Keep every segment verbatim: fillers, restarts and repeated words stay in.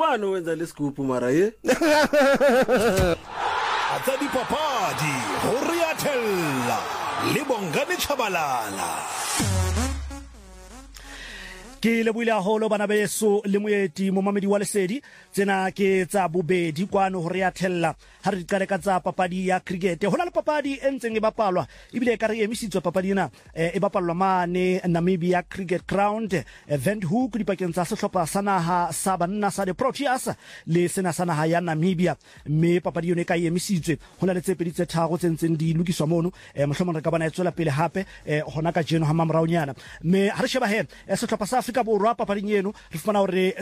ngubani owenza lesigupu mara ye Atsa dipapadi ho Riathella le Bongani Chabalala. Ke le buile haholo bana beso le moeti mo mamedi wa lesedi tsena ke tsa bobedi kwano ho Riathella ha re qale ka tsa papadi ya cricket hona le papadi e ntseng e bapalwa ebile ka re emisitswe papadi ena e bapalwa mane Namibia Cricket Ground Windhoek dipakeng tsa sehlopha sa naha sa banna sa the Proteas le sena sa naha ya Namibia mme papadi yone ka emisitswe hona le tse pedi tse tharo tse ntseng di lokiswa mono mohlomong re ka bana e tswela pele hape hona ka jeno ha mamraonyana mme ha re sheba he sehlopha sa ka borwa papading eno re fumana hore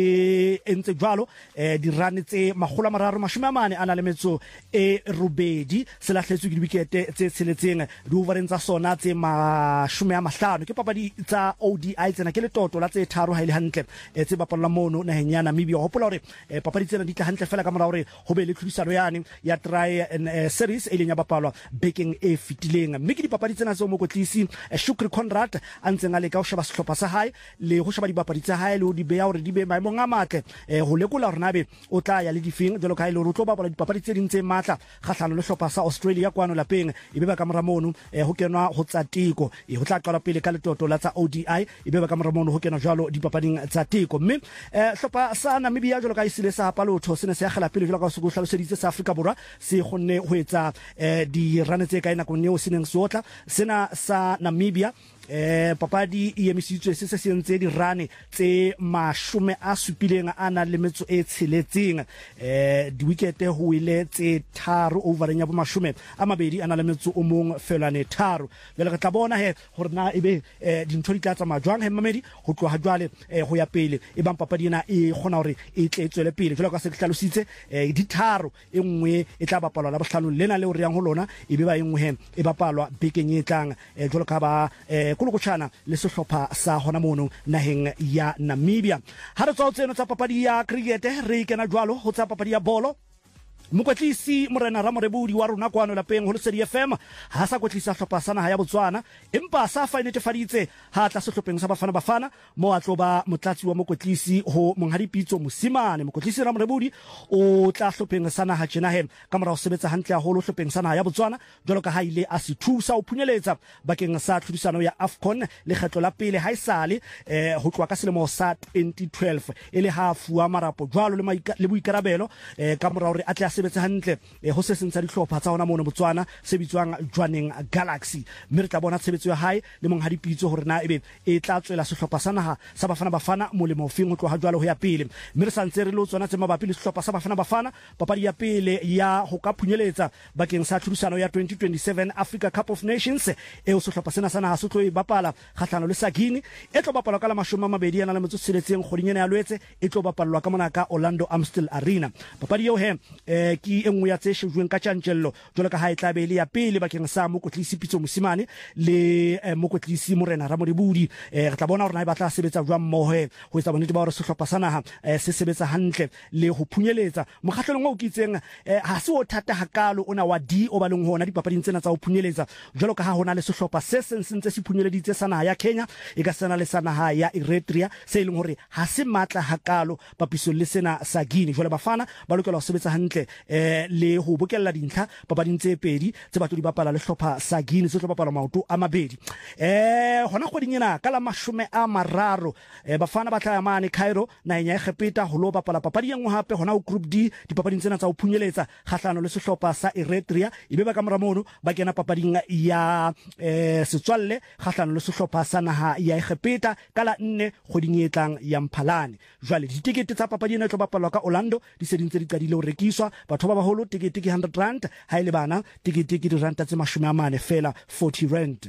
se entse jwalo eh di run tse magolo a mararo mashome a mane a na le metso e robedi se lahletswe ke diwicket tse tsheletseng di overeng tsa sona tse mashome a mahlano ke papadi tsa O D I tsena ke le toto la tse tharo ha ile hantle tse bapalla mono naheng ya Namibia hopola hore papadi tsena di tla hantle fela ka mora hore ho be le tlhodisano yane ya try series e leng ya bapalwa bekeng e fitileng mme ke dipapadi tsena tse mo kotlisi Shukri Conrad a ntseng a le ka ho sheba sehlopha sa hae le ho sheba dibapadi tsa hae le ho di beya hore di be maemong a matle ho lekola hore nabe o tla ya le difeng jalo ka ile ho tlo bapala dipapadi tse ding tse matla kgahlano le hlopha sa Australia kwano lapeng e be ba ka mora mono ho kenwa ho tsa teko e ho tla qala pele ka letoto la tsa O D I e be ba ka mora mono ho kenwa jwalo dipapading tsa teko mme hlopha sa Namibia jalo ka isile sa palotho sene se ya gela pele jalo ka se go hlaloseditse sa Afrika Borwa se gonne ho etsa di run tse ka ina go neo sineng sotla sena sa Namibia eh papadi e emisitswe se se sentse di rane tse mashome a supileng ana le metso e tsheletseng eh di wicket ho ile tse tharo overeng ya bo mashome a mabedi ana le metso o mong felane tharo jale re tla bona he hore na ebe dintho di tla tsa majwang he mamedi ho tloha jwale ho ya pele e bang papadi ena e gona hore e tletswele pele jalo ka se hlalositse di tharo e nngwe e tla bapalwa la bohlano lena le o riang ho lona e be ba engwe he e bapalwa bekeng e tlang jalo ka ba kulukutshana le sehlopha sa hona mono naheng ya Namibia ha re tswa tseno tsa papadi ya cricket re kena jwalo ho tsa papadi ya bolo Mokwetlisi Morena Ramorebodi wa rona kwano lapeng ho Lesedi F M ha sa kwetlisa hlopha sa naha ya Botswana empa sa fa netefaditse ha tla sehlopheng sa Bafana Bafana mo a tloba motlatsi wa mokwetlisi ho Monghadipitso Mosimane mokwetlisi Ramorebodi o tla hlopheng sa naha tjena he ka mora ho sebetsa hantle haholo hlopheng sa naha ya Botswana jwalo ka ha ile a se thusa o phunyeletsa bakeng sa tlhodisano ya AFCON le kgetlo la pele ha isale eh ho tloa ka selemo sa twenty twelve ele ha fuwa marapo jwalo le le boikarabelo eh ka mora hore a tla sebetsa hantle ho se sentsa dihlopha tsa ona mono Botswana se bitswang Jwaneng Galaxy mme re tla bona tshebetso ya hae le Monghadipitso hore na ebe e tla tswela sehlopha sa naha sa Bafana Bafana molemo ofeng ho tloha jwalo ho ya pele mme re santse re lo tsona tse mabapi le sehlopha sa Bafana Bafana papadi ya pele ya ho ka phunyeletsa bakeng sa tlhodisano ya twenty twenty-seven Africa Cup of Nations e o sehlopha sena sa naha se tlo e bapala kgahlano le Sagini e tlo bapalwa ka la mashome a mabedi ana le metso seletseng kgoding ena ya Loetse e tlo bapalwa ka mona ka Orlando Amstel Arena papadi eo he eh ki engwe ya tse shejweng ka tjantjello jwalo ka ha e tla be le ya pele bakeng sa mokwetlisi Pitso Mosimane le mokwetlisi Morena Ramorebodi re tla bona hore na e batla sebetsa jwang mohe ho etsa bonnete ba hore sehlopha sa naha se sebetsa hantle le ho phunyeletsa mokgahlelong o kitseng ha se o thata hakalo ona wa D o baleng hona dipapading tsena tsa ho phunyeletsa jwalo ka ha hona le sehlopha se seng sentse se phunyeleditse sa naha ya Kenya e ka sena le sa naha ya Eritrea se leng hore ha se matla hakalo papisong le sena sa Guinea jwale Bafana ba lokela ho sebetsa hantle eh le ho bokella dintlha papading tse pedi tse batho di bapala le hlopha sa Guinea se tlo bapala maoto a mabedi eh hona kgoding ena ka la mashome a mararo eh Bafana ba tla ya mane Cairo na enya Egepeta ho lo bapala papadi engwe hape hona ho group D dipapading tsena tsa ho phunyeletsa kgahlano le sehlopha sa Eritrea ibe ba ka mora mono ba kena papading ya eh setswalle kgahlano le sehlopha sa naha ya Egepeta ka la nne kgoding e tlang ya Mphalane jwale ditikete tsa papadi ena tlo bapalwa ka Orlando di se dintse di qadile ho rekiswa batho ba baholo tikete ke one hundred rand ha ile bana tikete ke di ranta tse mashome a mane fela forty rand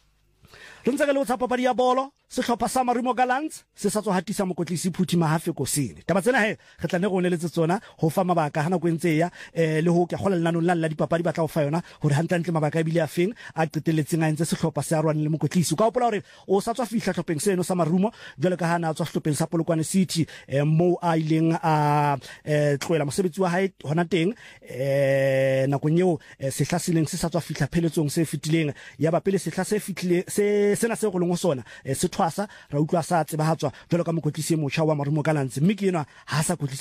re ntse re le o tsa papadi ya bolo sehlopha sa Marimo Gallants se sa tswa hatisa mokwetlisi Phuthi Mahafe Kosini taba tsena he re tla ne go neletse tsona ho fa mabaka hana kwentse ya eh le ho ke gola lenanong la la dipapadi ba tla o fa yona hore hantle mabaka a bile a feng a qeteletseng a ntse sehlopha se arwane le mokwetlisi ka hopola hore o sa tswa fihla hlopheng seno sa Marumo jwale ka hana tswa hlopheng sa Polokwane City eh mo a ileng a eh tloela mosebetsi wa hae hona teng eh nakong eo se hlasileng se sa tswa fihla pheletsong se fitileng ya ba pele se hla se fitlile se sena se go lengwe sona se thwasa ra utlwa sa tsebahatswa jwalo ka mokwetlisi motjha wa Marimo Gallants mme ke yena ha sa